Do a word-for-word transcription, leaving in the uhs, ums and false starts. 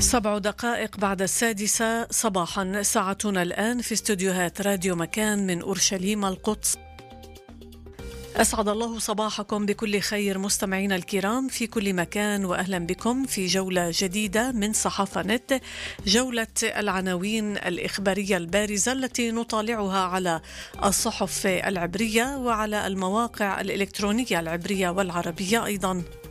سبع دقائق بعد السادسة صباحا، ساعتنا الآن في استوديوهات راديو مكان من أورشليم القدس. أسعد الله صباحكم بكل خير مستمعينا الكرام في كل مكان، وأهلا بكم في جولة جديدة من صحافة نت، جولة العناوين الإخبارية البارزة التي نطالعها على الصحف العبرية وعلى المواقع الإلكترونية العبرية والعربية أيضا.